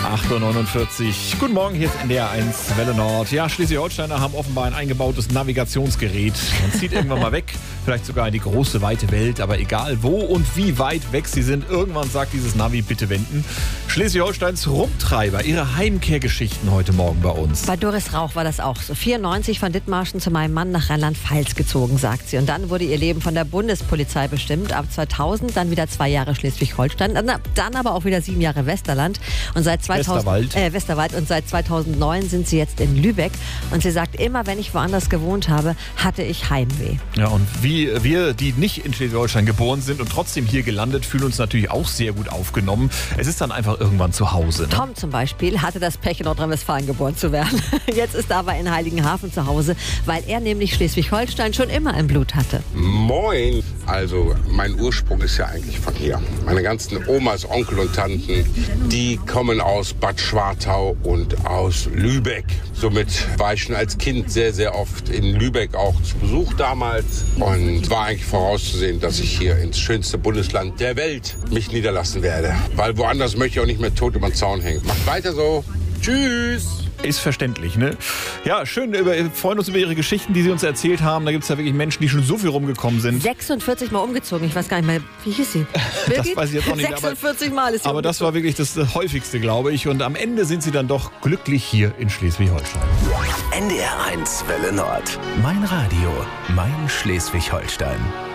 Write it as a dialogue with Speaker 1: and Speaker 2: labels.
Speaker 1: 8:49 Uhr. Guten Morgen, hier ist NDR 1 Welle Nord. Ja, Schleswig-Holsteiner haben offenbar ein eingebautes Navigationsgerät. Man zieht irgendwann mal weg, vielleicht sogar in die große, weite Welt. Aber egal wo und wie weit weg sie sind, irgendwann sagt dieses Navi, bitte wenden. Schleswig-Holsteins Rumtreiber, ihre Heimkehrgeschichten heute Morgen bei uns.
Speaker 2: Bei Doris Rauch war das auch so. 94 von Dithmarschen zu meinem Mann nach Rheinland-Pfalz gezogen, sagt sie. Und dann wurde ihr Leben von der Bundespolizei bestimmt. Ab 2000 dann wieder 2 Jahre Schleswig-Holstein, dann aber auch wieder 7 Jahre Westerland. Und seit Westerwald. Und seit 2009 sind sie jetzt in Lübeck. Und sie sagt, immer wenn ich woanders gewohnt habe, hatte ich Heimweh.
Speaker 1: Ja, und wir, die nicht in Schleswig-Holstein geboren sind und trotzdem hier gelandet, fühlen uns natürlich auch sehr gut aufgenommen. Es ist dann einfach irgendwann zu Hause. Ne?
Speaker 2: Tom zum Beispiel hatte das Pech, in Nordrhein-Westfalen geboren zu werden. Jetzt ist er aber in Heiligenhafen zu Hause, weil er nämlich Schleswig-Holstein schon immer im Blut hatte.
Speaker 3: Moin! Also mein Ursprung ist ja eigentlich von hier. Meine ganzen Omas, Onkel und Tanten, die kommen aus Bad Schwartau und aus Lübeck. Somit war ich schon als Kind sehr, sehr oft in Lübeck auch zu Besuch damals und war eigentlich vorauszusehen, dass ich hier ins schönste Bundesland der Welt mich niederlassen werde. Weil woanders möchte ich auch nicht mehr tot über den Zaun hängen. Macht weiter so. Tschüss!
Speaker 1: Ist verständlich, ne? Ja, schön, wir freuen uns über Ihre Geschichten, die Sie uns erzählt haben. Da gibt es ja wirklich Menschen, die schon so viel rumgekommen sind.
Speaker 2: 46 Mal umgezogen, ich weiß gar nicht mehr, wie hieß sie?
Speaker 1: Das weiß ich jetzt auch nicht mehr.
Speaker 2: 46 Mal ist sie
Speaker 1: aber das war wirklich das häufigste, glaube ich. Und am Ende sind Sie dann doch glücklich hier in Schleswig-Holstein.
Speaker 4: NDR 1 Welle Nord. Mein Radio, mein Schleswig-Holstein.